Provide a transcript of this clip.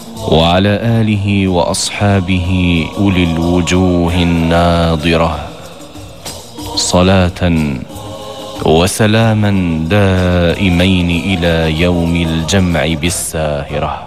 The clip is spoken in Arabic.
وعلى آله وأصحابه أولي الوجوه الناضرة، صلاة وسلاما دائمين إلى يوم الجمع بالساهرة.